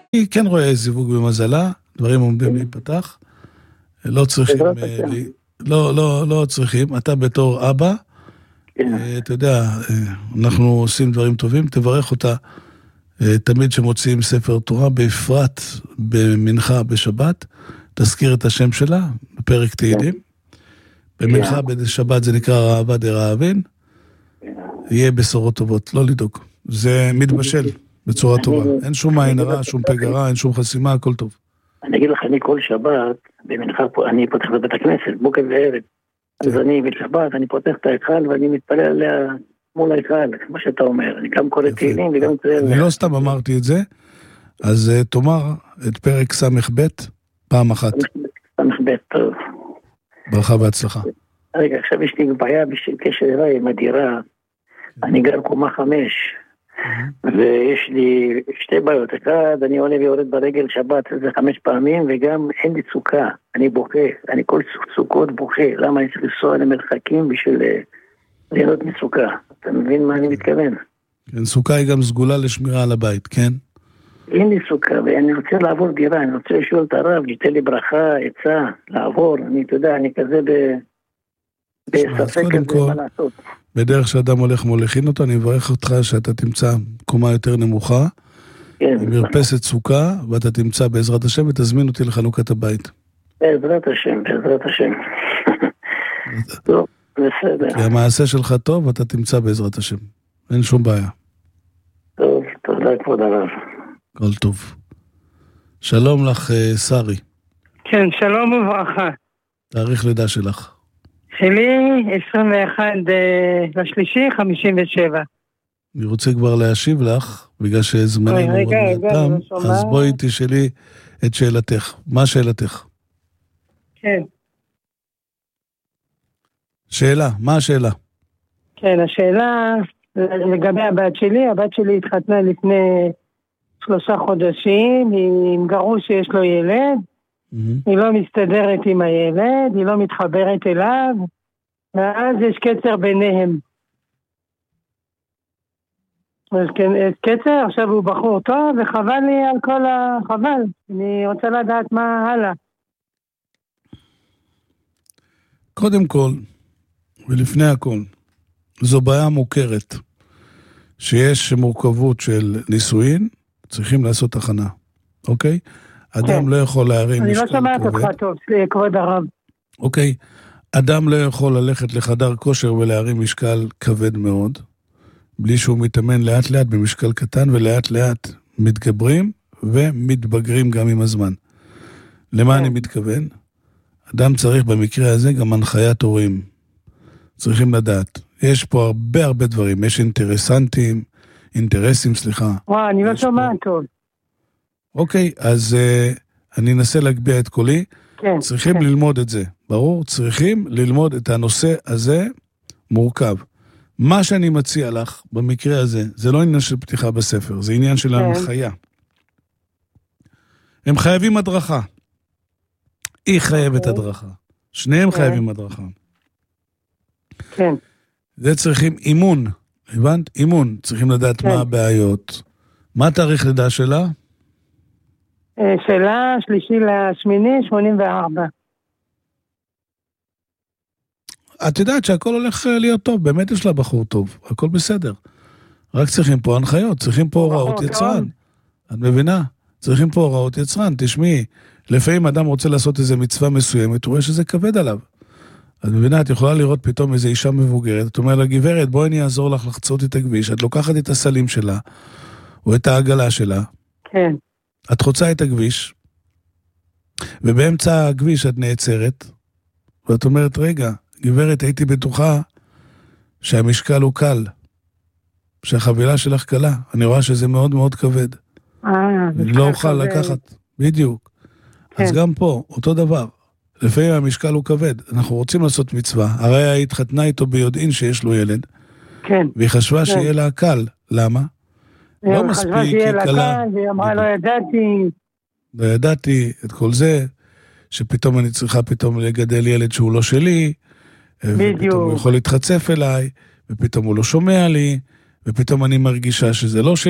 אני כן רואה זיווג במזלה, דברים עומדים להיפתח, לא צריכים, לא צריכים, אתה בתור אבא, אתה יודע, אנחנו עושים דברים טובים, תברך אותה תמיד שמוציאים ספר תורה, בפרט במנחה בשבת, תזכיר את השם שלה, בפרק תהילים, במנחה בשבת זה נקרא ראב"ד דרעבין, יהיה בשורות טובות, לא לדאוג, זה מתבשל בצורה טובה, אין שום עין הרע, שום פגרה, אין שום חסימה, הכל טוב. אני אגיד לך, אני כל שבת, במנחה, אני פותח בבית הכנסת, בוקר וערב, אז אני בשבת, אני פותח את ההיכל ואני מתפלל עליה מול ההיכל, כמו שאתה אומר, אני גם קורא תהילים וגם אני לא סתם אמרתי את זה, אז תאמר את פרק ס"ב פעם אחת. ס"ב, טוב. ברכה והצלחה. רגע, עכשיו יש לי בעיה בשביל קשר אליי עם הדירה, אני גר קומה 5, ויש לי שתי בעיות, אחד, אני עולה ויורד ברגל שבת, זה 5 פעמים, וגם אין לי סוכה, אני בוכה, אני כל סוכות בוכה, למה אני צריך לנסוע למרחקים בשביל ליהנות מסוכה, אתה מבין מה אני מתכוון? כן, סוכה היא גם סגולה לשמירה על הבית, כן? אין לי סוכה, ואני רוצה לעבור דירה, אני רוצה לשאול את הרב, שייתן לי ברכה, עצה, לעבור, אני, אתה יודע, אני כזה בספק כזה מה לעשות. בדרך שאדם הולך מולכין אותו, אני מברך אותך שאתה תמצא קומה יותר נמוכה, עם מרפסת סוכה, ואתה תמצא בעזרת השם, ותזמין אותי לחנוכת הבית. בעזרת השם, בעזרת השם. טוב, בסדר. כי המעשה שלך טוב, ואתה תמצא בעזרת השם. אין שום בעיה. טוב, תודה כבוד הרב. כל טוב. שלום לך, שרי. כן, שלום וברכה. תאריך לידה שלך. שלי 21/3/57. אני רוצה כבר להשיב לך, בגלל שזמנים תם, אז בואי תשאלי את שאלתך. מה שאלתך? כן. שאלה, מה השאלה? כן, השאלה לגבי הבת שלי התחתנה לפני 3 חודשים, היא עם גרוש שיש לו ילד, היא לא מסתדרת עם הילד, היא לא מתחברת אליו, ואז יש קצר ביניהם. אז כן, קצר, עכשיו הוא בחור טוב, וחבל לי על כל החבל. אני רוצה לדעת מה הלאה. קודם כל, ולפני הכל, זו בעיה מוכרת, שיש מורכבות של נישואין, צריכים לעשות הכנה, אוקיי? אדם לא יכול להרים משקל כבד. אני לא שומעת אותך טוב, כבוד הרב. אוקיי, אדם לא יכול ללכת לחדר כושר ולהרים משקל כבד מאוד, בלי שהוא מתאמן לאט לאט במשקל קטן, ולאט לאט מתגברים ומתבגרים גם עם הזמן. למה אני מתכוון? אדם צריך במקרה הזה גם הנחיית הורים. צריכים לדעת. יש פה הרבה דברים, יש אינטרסים, סליחה. אני לא שומעת טוב. אוקיי, אז אני אנסה להגביה את קולי. כן. צריכים ללמוד את זה, ברור? צריכים ללמוד את הנושא הזה מורכב. מה שאני מציע לך במקרה הזה, זה לא עניין של פתיחה בספר, זה עניין של ההנחיה. הם חייבים הדרכה. היא חייבת הדרכה. שניהם חייבים הדרכה. כן. זה צריכים אימון, הבנת? אימון. צריכים לדעת מה הבעיות. מה התאריך לידה שלה? שאלה 3/8/84. את יודעת שהכל הולך להיות טוב, באמת יש לה בחור טוב, הכל בסדר. רק צריכים פה הנחיות, צריכים פה הוראות יצרן. את מבינה? צריכים פה הוראות יצרן, תשמעי, לפעמים אדם רוצה לעשות איזה מצווה מסוימת, הוא רואה שזה כבד עליו. את מבינה, את יכולה לראות פתאום איזו אישה מבוגרת, את אומרת לה, גברת, בואי אני אעזור לך לחצות את הכביש, את לוקחת את הסלים שלה, או את העגלה שלה. כן. את חוצה את הכביש, ובאמצע הכביש את נעצרת, ואת אומרת, רגע, גברת, הייתי בטוחה שהמשקל הוא קל, שהחבילה שלך קלה, אני רואה שזה מאוד מאוד כבד. אני לא אוכל לקחת, בדיוק. אז גם פה, אותו דבר. לפעמים המשקל הוא כבד, אנחנו רוצים לעשות מצווה, הרי היא התחתנה איתו ביודעין שיש לו ילד, כן. והיא חשבה שיהיה לה קל, למה? לא מספיק, היא קלה. והיא אמרה, לא ידעתי את כל זה, שפתאום אני צריכה פתאום לגדל ילד שהוא לא שלי, ופתאום הוא יכול להתחצף אליי, ופתאום הוא לא שומע לי, ופתאום אני מרגישה שזה לא שלי.